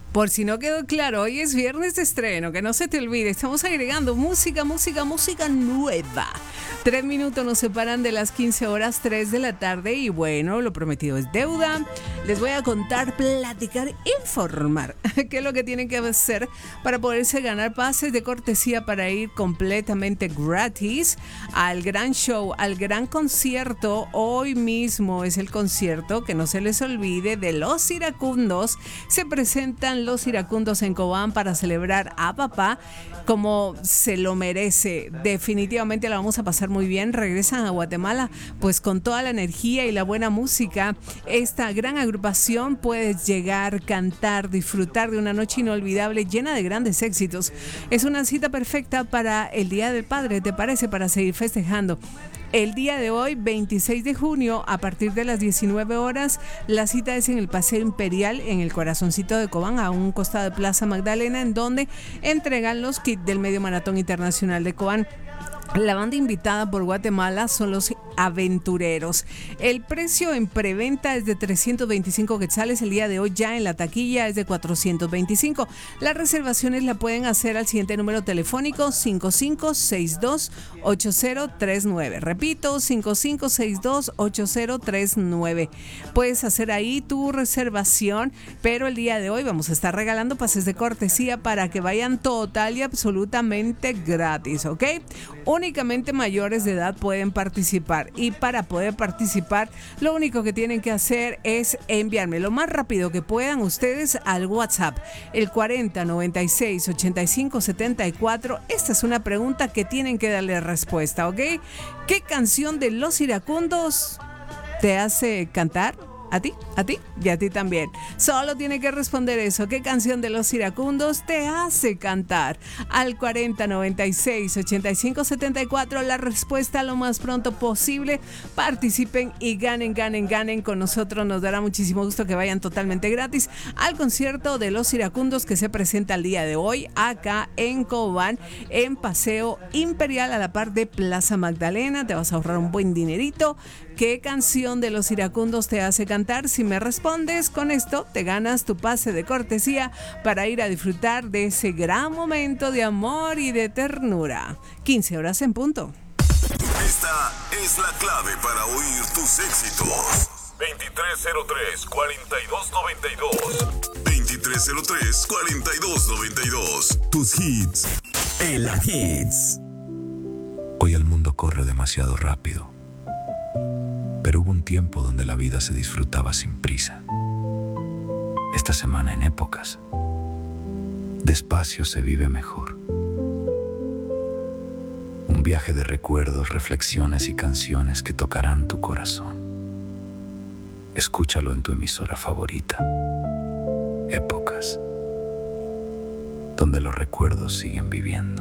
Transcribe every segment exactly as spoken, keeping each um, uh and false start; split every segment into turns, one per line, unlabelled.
Por si no quedó claro, hoy es viernes de estreno, que no se te olvide, estamos agregando música, música, música nueva. Tres minutos nos separan de las quince horas, tres de la tarde y bueno, lo prometido es deuda. Les voy a contar, platicar, informar qué es lo que tienen que hacer para poderse ganar pases de cortesía para ir completamente gratis al gran show, al gran concierto. Hoy mismo es el concierto, que no se les olvide, de Los Iracundos. Se presentan Los Iracundos en Cobán para celebrar a papá como se lo merece. Definitivamente la vamos a pasar muy bien. Regresan a Guatemala pues con toda la energía y la buena música. Esta gran agrupación, puedes llegar, cantar, disfrutar de una noche inolvidable llena de grandes éxitos. Es una cita perfecta para el Día del Padre, ¿te parece? Para seguir festejando. El día de hoy, veintiséis de junio, a partir de las diecinueve horas, la cita es en el Paseo Imperial, en el corazoncito de Cobán, a un costado de Plaza Magdalena, en donde entregan los kits del Medio Maratón Internacional de Cobán. La banda invitada por Guatemala son Los Aventureros. El precio en preventa es de trescientos veinticinco quetzales. El día de hoy ya en la taquilla es de cuatrocientos veinticinco. Las reservaciones la pueden hacer al siguiente número telefónico: cinco cinco seis dos ocho cero tres nueve. Repito, cinco cinco seis dos ocho cero tres nueve. Puedes hacer ahí tu reservación, pero el día de hoy vamos a estar regalando pases de cortesía para que vayan total y absolutamente gratis, ¿ok? Únicamente mayores de edad pueden participar, y para poder participar lo único que tienen que hacer es enviarme lo más rápido que puedan ustedes al WhatsApp, el cuarenta noventa y seis ochenta y cinco setenta y cuatro. Esta es una pregunta que tienen que darle respuesta, ¿ok? ¿Qué canción de Los Iracundos te hace cantar? ¿A ti? ¿A ti? Y a ti también. Solo tiene que responder eso. ¿Qué canción de Los Iracundos te hace cantar? Al cuarenta noventa y seis ochenta y cinco setenta y cuatro. La respuesta lo más pronto posible. Participen y ganen, ganen, ganen con nosotros. Nos dará muchísimo gusto que vayan totalmente gratis al concierto de Los Iracundos, que se presenta el día de hoy acá en Cobán, en Paseo Imperial, a la par de Plaza Magdalena. Te vas a ahorrar un buen dinerito. ¿Qué canción de Los Iracundos te hace cantar? Si me respondes con esto, te ganas tu pase de cortesía para ir a disfrutar de ese gran momento de amor y de ternura. quince horas en punto.
Esta es la clave para oír tus éxitos. veintitrés cero tres, cuarenta y dos noventa y dos. veintitrés cero tres, cuarenta y dos noventa y dos. Tus hits. En la Hits.
Hoy el mundo corre demasiado rápido. Pero hubo un tiempo donde la vida se disfrutaba sin prisa. Esta semana en Épocas, despacio se vive mejor. Un viaje de recuerdos, reflexiones y canciones que tocarán tu corazón. Escúchalo en tu emisora favorita. Épocas, donde los recuerdos siguen viviendo.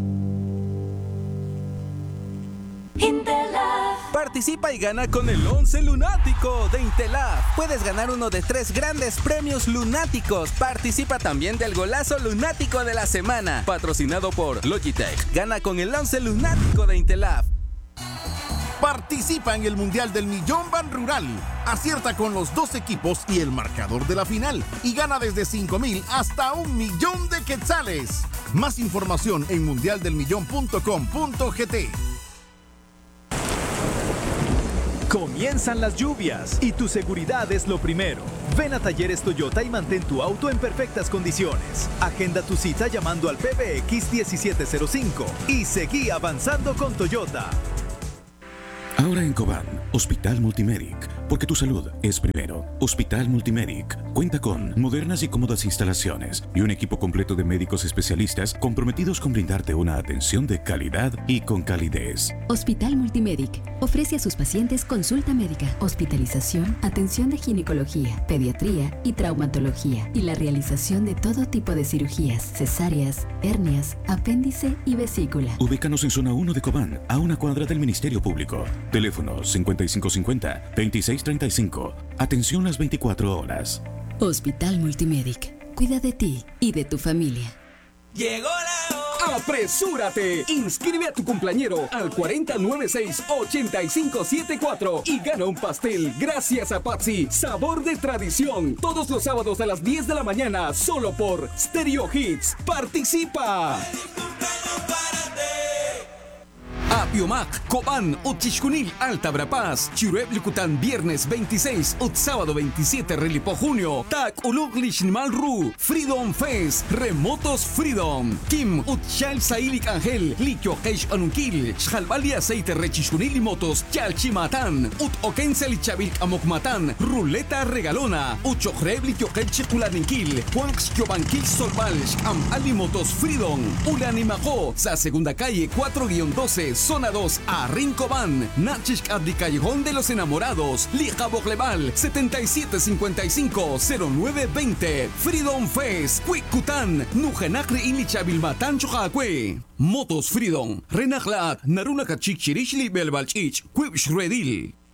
Participa y gana con el once lunático de Intelaf. Puedes ganar uno de tres grandes premios lunáticos. Participa también del golazo lunático de la semana, patrocinado por Logitech. Gana con el once lunático de Intelaf.
Participa en el Mundial del Millón Ban Rural. Acierta con los dos equipos y el marcador de la final y gana desde cinco mil hasta un millón de quetzales. Más información en mundial del millón punto com punto gt.
Comienzan las lluvias y tu seguridad es lo primero. Ven a Talleres Toyota y mantén tu auto en perfectas condiciones. Agenda tu cita llamando al P B X diecisiete cero cinco y seguí avanzando con Toyota.
Ahora en Cobán, Hospital Multimedic, porque tu salud es primero. Hospital Multimedic cuenta con modernas y cómodas instalaciones y un equipo completo de médicos especialistas comprometidos con brindarte una atención de calidad y con calidez.
Hospital Multimedic ofrece a sus pacientes consulta médica, hospitalización, atención de ginecología, pediatría y traumatología y la realización de todo tipo de cirugías, cesáreas, hernias, apéndice y vesícula.
Ubícanos en zona uno de Cobán, a una cuadra del Ministerio Público. Teléfono cincuenta y cinco cincuenta, veintiséis treinta y cinco. Atención las veinticuatro horas.
Hospital Multimedic. Cuida de ti y de tu familia.
Llegó la hora.
¡Apresúrate! Inscribe a tu cumpleañero al cuatro cero nueve seis, ocho cinco siete cuatro y gana un pastel gracias a Patsy, sabor de tradición. Todos los sábados a las diez de la mañana, solo por Stereo Hits. ¡Participa! Apiomac, Cobán, Uchixcunil, Alta Verapaz, Chireb Yucután, viernes veintiséis, Ut sábado veintisiete, Relipo Junio, Tac Uluk Lishnimal Ru, Freedom Fest, Remotos Freedom, Kim, Ut Chal Sailik Angel, Likyo Keish Anunkil, Chalbali Aceite Rechixcunil y Motos, Chalchimatán, Ut Okensel y Chavilk Amokmatán, Ruleta Regalona, Uchochreb Likyo Keish Kulaninkil, Juanx Yobanquil Solvalsh, Am Alimotos Freedom, Ulanimako, Sa Segunda Calle cuatro guion doce, Zona dos, a Rincobán, Nachishk Abdi Callejón de los Enamorados, Lija Bogleval, setenta y siete cincuenta y cinco, cero nueve veinte, Freedom Fest, Cuicután, Nujenacre Ilichabilmatán Chojacue, Motos Freedom, Renajlaat, Naruna Kachik Chirishli Belbalchich, Quipshredil.